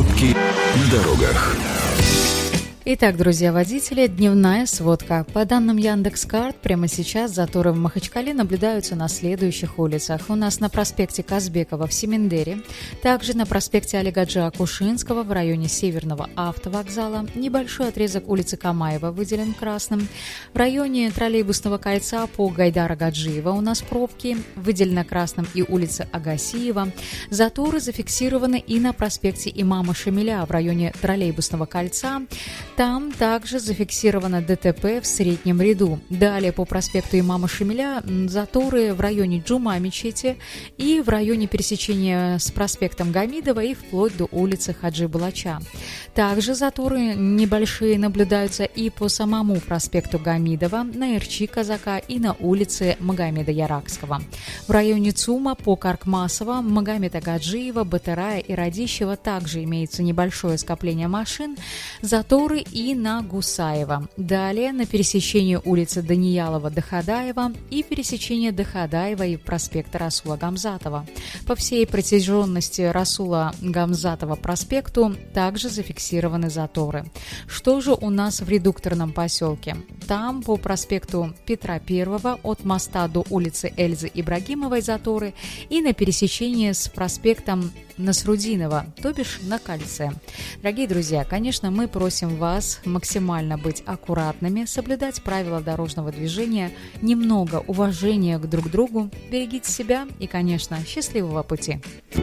Пробки на дорогах. Итак, друзья водители, дневная сводка. По данным Яндекс.Карт, прямо сейчас заторы в Махачкале наблюдаются на следующих улицах. У нас на проспекте Казбекова в Семендере, также на проспекте Алигаджи Акушинского в районе Северного автовокзала, небольшой отрезок улицы Камаева выделен красным. В районе троллейбусного кольца по Гайдара Гаджиева у нас пробки, выделено красным и улица Агасиева. Заторы зафиксированы и на проспекте Имама Шамиля в районе троллейбусного кольца. Там также зафиксировано ДТП в среднем ряду. Далее по проспекту Имама Шамиля заторы в районе Джума мечети и в районе пересечения с проспектом Гамидова и вплоть до улицы Хаджи Балача. Также заторы небольшие наблюдаются и по самому проспекту Гамидова, на Ирчи Казака и на улице Магомеда Яракского. В районе ЦУМа по Каркмасова, Магомеда Гаджиева, Батырая и Радищева также имеется небольшое скопление машин. Заторы и на Гусаева. Далее на пересечении улицы Даниялова-Дахадаева и пересечение Дахадаева и проспекта Расула Гамзатова. По всей протяженности Расула Гамзатова проспекту также зафиксированы заторы. Что же у нас в редукторном поселке? Там по проспекту Петра I от моста до улицы Эльзы Ибрагимовой заторы и на пересечении с проспектом Насрудинова, то бишь на кольце. Дорогие друзья, конечно, мы просим вас максимально быть аккуратными, соблюдать правила дорожного движения, немного уважения к друг другу, берегите себя и, конечно, счастливого пути.